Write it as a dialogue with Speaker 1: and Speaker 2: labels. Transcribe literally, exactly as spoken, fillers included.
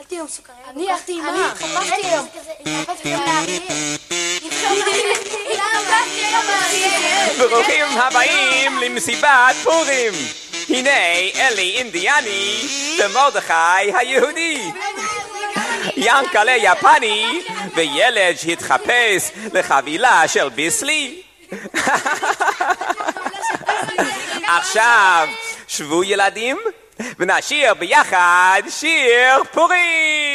Speaker 1: אכלתי היום סוכריה.
Speaker 2: אני אכלתי עם מה?
Speaker 1: אני התחפשתי היום.
Speaker 3: ברוכים הבאים למסיבת פורים. הנה אלי אינדיאני ומרדכי היהודי, ינקלה יפני וילד שהתחפש לחבילה של ביסלי. עכשיו שבו ילדים ונשיר ביחד שיר פורים.